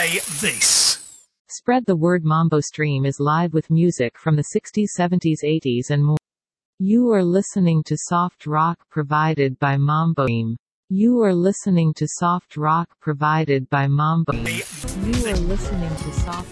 play this. Spread the word. Mambo Stream is live with music from the 60s, 70s, 80s and more. You are listening to soft rock provided by Mambo Stream. You are listening to soft rock provided by Mambo. You are listening to soft